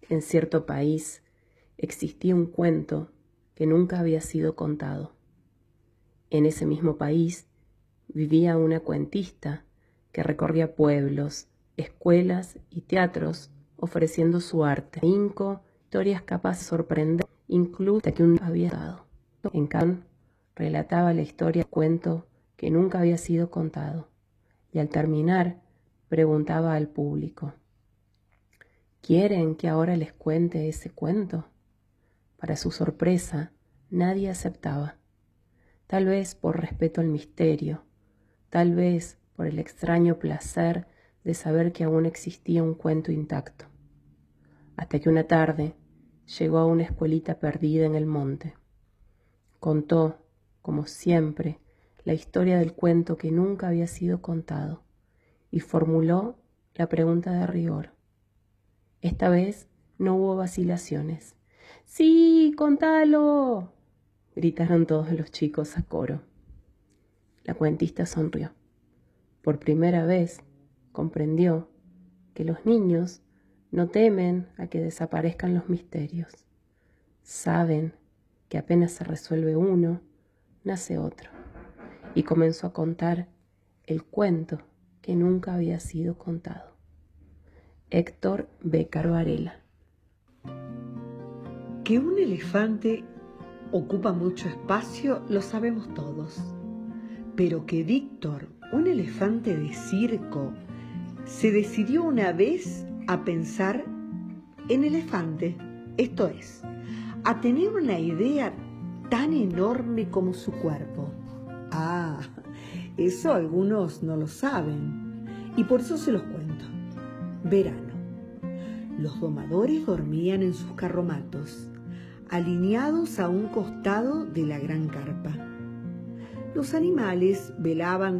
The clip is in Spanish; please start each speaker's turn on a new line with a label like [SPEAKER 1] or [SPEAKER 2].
[SPEAKER 1] En cierto país existía un cuento que nunca había sido contado. En ese mismo país vivía una cuentista que recorría pueblos, escuelas y teatros ofreciendo su arte. Historias capaces de sorprender, incluso que un había dado. En Cannes relataba la historia del cuento que nunca había sido contado y al terminar preguntaba al público: ¿quieren que ahora les cuente ese cuento? Para su sorpresa, nadie aceptaba. Tal vez por respeto al misterio, tal vez por el extraño placer de saber que aún existía un cuento intacto. Hasta que una tarde llegó a una escuelita perdida en el monte. Contó, como siempre, la historia del cuento que nunca había sido contado y formuló la pregunta de rigor. Esta vez no hubo vacilaciones. ¡Sí, contalo!, gritaron todos los chicos a coro. La cuentista sonrió. Por primera vez comprendió que los niños no temen a que desaparezcan los misterios. Saben que apenas se resuelve uno, nace otro. Y comenzó a contar el cuento que nunca había sido contado. Héctor Bécaro Varela.
[SPEAKER 2] Que un elefante ocupa mucho espacio lo sabemos todos, pero que Víctor, un elefante de circo, se decidió una vez a pensar en elefante, esto es, a tener una idea tan enorme como su cuerpo. Ah, eso algunos no lo saben, y por eso se los cuento. Verano. Los domadores dormían en sus carromatos, alineados a un costado de la gran carpa. Los animales velaban